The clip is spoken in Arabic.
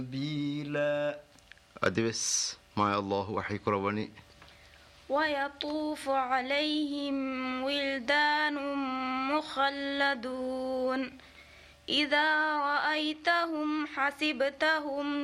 سبيلا أدبس ما الله وحيك ربني ويطوف عليهم ولدان مخلدون إذا رأيتهم حسبتهم